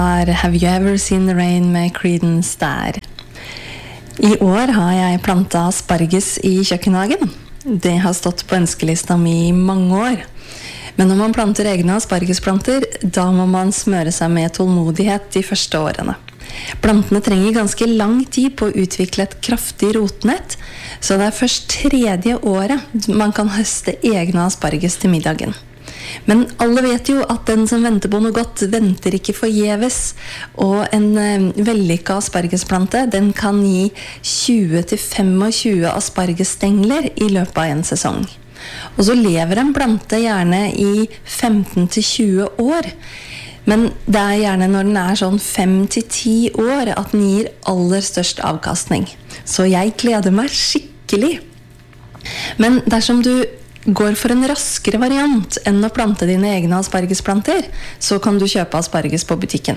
Have You Ever Seen the Rain med Creedence der. I år har jeg plantet asparges I kjøkkenhagen. Det har stått på ønskelista mi I mange år. Men når man planter egne aspargesplanter, da må man smøre seg med tålmodighet de første årene. Plantene trenger ganske lang tid på å utvikle et kraftig rotnett, så det først tredje året man kan høste egne asparges til middagen. Men alle vet jo at den som venter på noe godt venter ikke forgjeves, og en vellykket aspargesplante den kan gi 20-25 aspargesstengler I løpet av en sesong. Og så lever en plante gjerne I 15-20 år, men det gjerne når den sånn 5-10 år at den gir aller størst avkastning. Så jeg gleder meg skikkelig. Men dersom du går for en raskere variant enn å plante dine egne aspargesplanter, så kan du kjøpe asparges på butikken.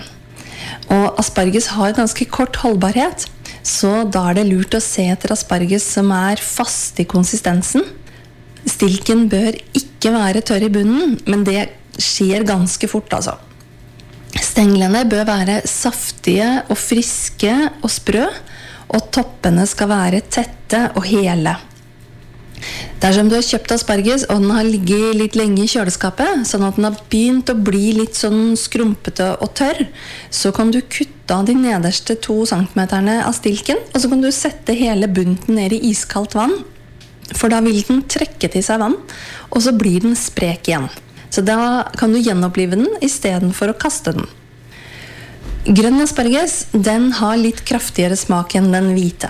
Og asparges har ganske kort holdbarhet, så da det lurt å se etter asparges som fast I konsistensen. Stilken bør ikke være tørr I bunnen, men det skjer ganske fort altså. Stenglene bør være saftige og friske og sprø, og toppene skal være tette og hele. Dersom du har kjøpt asparges, og den har ligget litt lenge I kjøleskapet, sånn at den har begynt å bli litt sånn skrumpete og tørr, så kan du kutte av de nederste 2 centimeterne av stilken, og så kan du sette hele bunten ned I iskaldt vann, for da vil den trekke til seg vann, og så blir den sprek igjen. Så da kan du gjenopplive den I stedet for å kaste den. Grønn asparges, den har litt kraftigere smak enn den hvite.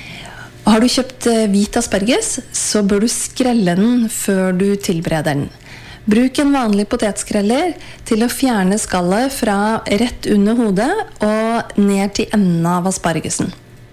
Har du kjøpt hvit asparges, så bør du skrelle den før du tilbereder den. Bruk en vanlig potetskrelle til å fjerne skallet fra rett under hodet og ned til enden av aspargesen.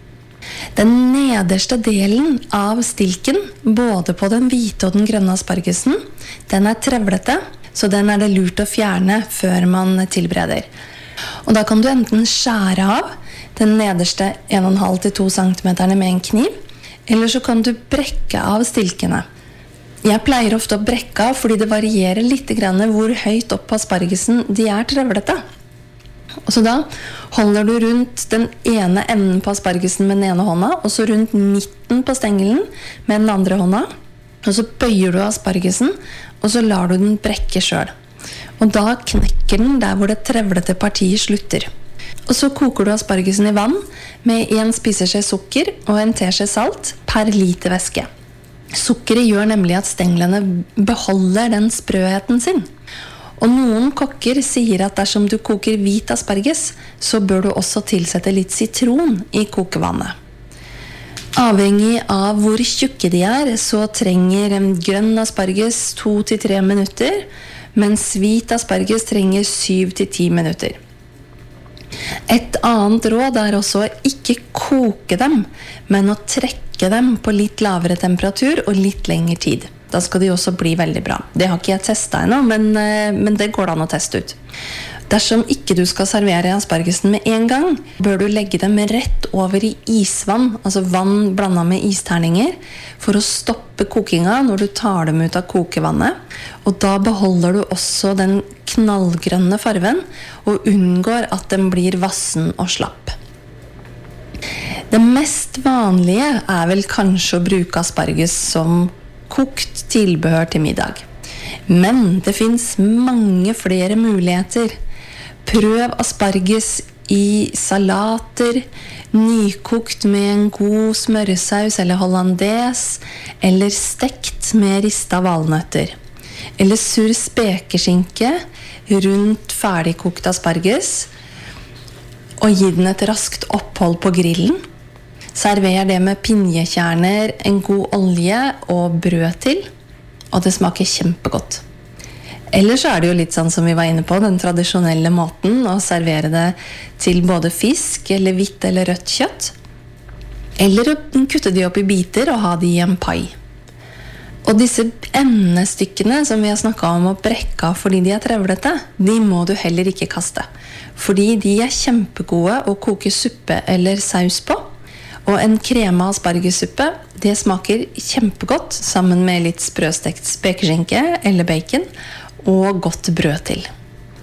Den nederste delen av stilken, både på den hvite og den grønne aspargesen, den trevlete, så den det lurt å fjerne før man tilbereder. Og da kan du enten skjære av den nederste 1,5-2 centimeterne med en kniv, eller så kan du brekke av stilkene. Jeg pleier ofte å brekke av fordi det varierer litt grann hvor høyt opp på aspargesen de trevlete. Og så da holder du rundt den ene enden på aspargesen med den ene hånda, og så rundt midten på stengelen med den andre hånda, og så bøyer du aspargesen, og så lar du den brekke selv. Og da knekker den der hvor det trevlete partiet slutter. Og så koker du aspargesen I vann med 1 spiseskje sukker og 1 teskje salt per liter væske. Sukkeret gjør nemlig at stenglene beholder den sprøheten sin. Og noen kokker sier at dersom du koker hvit asparges, så bør du også tilsette litt sitron I kokevannet. Avhengig av hvor tjukke de så trenger en grønn asparges 2-3 minutter, mens hvit asparges trenger 7-10 minutter. Et annet råd også å ikke koke dem, men å trekke dem på litt lavere temperatur og litt lengre tid. Da skal de også bli veldig bra. Det har ikke jeg testet ennå, men det går an å teste ut. Dersom ikke du skal servere aspargesen med en gang, bør du legge dem rett over I isvann, altså vann blandet med isterninger, for å stoppe kokinga når du tar dem ut av kokevannet. Og da beholder du også den knallgrønne farven, og unngår at den blir vassen og slapp. Det mest vanlige vel kanskje å bruke asparges som kokt tilbehør til middag. Men det finnes mange flere muligheter. Prøv asparges I salater, nykokt med en god smørsaus eller hollandaise, eller stekt med ristet valnøtter. Eller sur spekeskinke rundt ferdigkokt asparges, og gi den et raskt opphold på grillen. Server det med pinjekjerner, en god olje og brød til, og det smaker kjempegodt. Ellers det jo litt sånn som vi var inne på, den tradisjonelle måten å servere det til både fisk, eller hvitt eller rødt kjøtt. Eller å kutte de opp I biter og ha de I en pai. Og disse endestykkene som vi har snakket om å brekke av fordi de trevlete, de må du heller ikke kaste. Fordi de kjempegode å koke suppe eller saus på. Og en krema aspargesuppe, det smaker kjempegodt sammen med litt sprøstekt spekeskinke eller bacon, og godt brød til.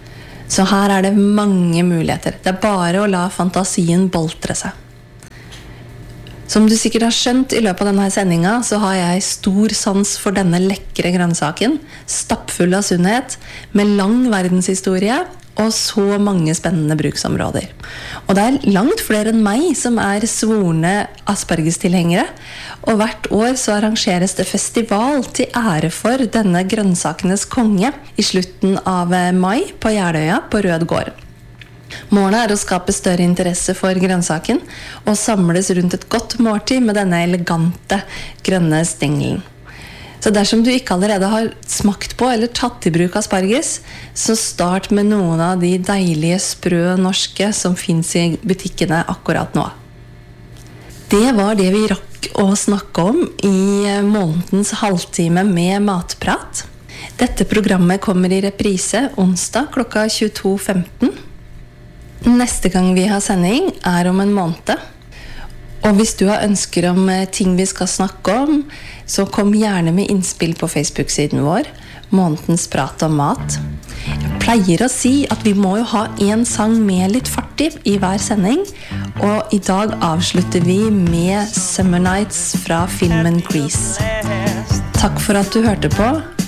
Så her det mange muligheter. Det bare å la fantasien boltre seg. Som du sikkert har skjønt i løpet av denne sendingen, så har jeg stor sans for denne lekre grønnsaken, stappfull av sunnhet, med lang verdenshistorie og så mange spennende bruksområder. Og det langt flere enn meg som svorne aspargestilhengere, og hvert år så arrangeres det festival til ære for denne grønnsakenes konge i slutten av mai på Jeløya på Rød gård. Målet å skape større interesse for grønnsaken og samles rundt et godt måltid med denne elegante grønne stengelen. Så dersom du ikke allerede har smakt på eller tatt i bruk asparges, så start med noen av de deilige sprø norske som finnes i butikkene akkurat nå. Det var det vi rakk å snakke om i månedens halvtime med matprat. Dette programmet kommer i reprise onsdag klokka 22:15. Neste gang vi har sending om en måned. Og hvis du har ønsker om ting vi skal snakke om, så kom gjerne med innspill på Facebook-siden vår, Månedens prat om mat. Jeg pleier å si at vi må jo ha en sang med litt fart i hver sending, og i dag avslutter vi med Summer Nights fra filmen Grease. Takk for at du hørte på.